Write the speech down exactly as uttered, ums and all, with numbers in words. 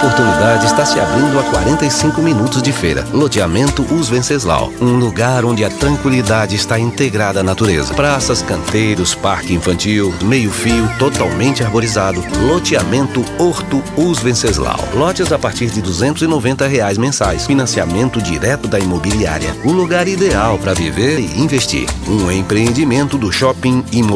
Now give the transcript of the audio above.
oportunidade está se abrindo a quarenta e cinco minutos de feira. Loteamento Os Venceslau, um lugar onde a tranquilidade está integrada à natureza. Praças, canteiros, parque infantil, meio-fio, totalmente arborizado. Loteamento Horto Os Venceslau. Lotes a partir de duzentos e noventa reais mensais. Financiamento direto da imobiliária. O lugar ideal para viver e investir. Um empreendimento do Shopping Imobiliário.